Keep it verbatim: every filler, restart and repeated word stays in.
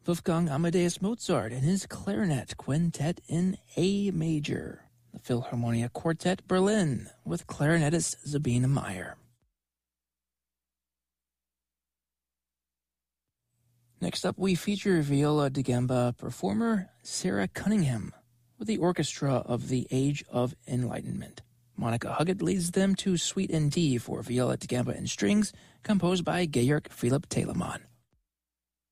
Wolfgang Amadeus Mozart and his Clarinet Quintet in A major. The Philharmonia Quartet Berlin with clarinetist Sabine Meyer. Next up, we feature viola da gamba performer Sarah Cunningham with the Orchestra of the Age of Enlightenment. Monica Huggett leads them to Suite in D for viola da gamba and strings, composed by Georg Philipp Telemann.